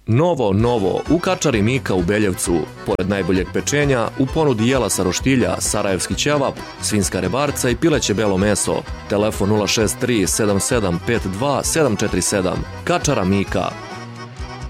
Novo, u Kačari Mika u Beljevcu. Pored najboljeg pečenja, u ponudi jela sa roštilja, sarajevski ćevap, svinjska rebarca i pileće belo meso. Telefon 063 7752 747. Kačara Mika.